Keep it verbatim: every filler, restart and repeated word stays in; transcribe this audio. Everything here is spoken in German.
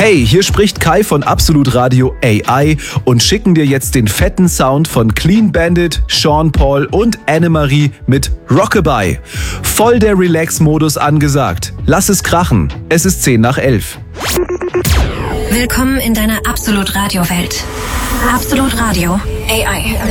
Hey, hier spricht Kai von Absolut Radio A I und schicken dir jetzt den fetten Sound von Clean Bandit, Sean Paul und Annemarie mit Rockabye. Voll der Relax-Modus angesagt. Lass es krachen. Es ist zehn nach elf. Willkommen in deiner Absolut Radio Welt. Absolut Radio A I.